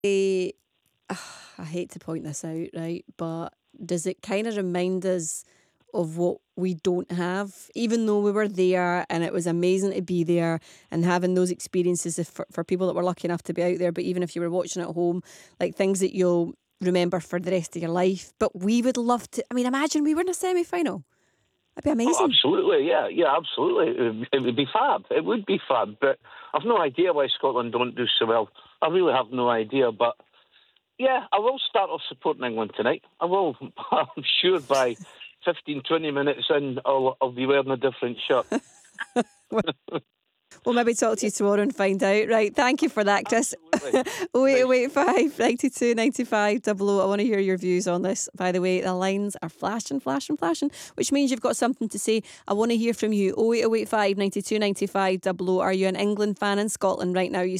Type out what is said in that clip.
I, I hate to point this out, right? But does it kind of remind us of what we don't have, even though we were there and it was amazing to be there and having those experiences for people that were lucky enough to be out there, but even if you were watching at home, like things that you'll remember for the rest of your life. But we would love to, I mean, imagine we were in a semi-final. That'd be Oh, amazing. absolutely, yeah, absolutely. It would be fab. It would be fab. But I've no idea why Scotland don't do so well. I really have no idea. But yeah, I will start off supporting England tonight. I will. I'm sure by 15, 20 minutes in, I'll be wearing a different shirt. We'll maybe talk to you tomorrow and find out. Right, thank you for that, Chris. Absolutely. 08085 92 95 00. I want to hear your views on this. By the way, the lines are flashing, flashing, flashing, which means you've got something to say. I want to hear from you. 08085 92 95 00. Are you an England fan in Scotland right now? You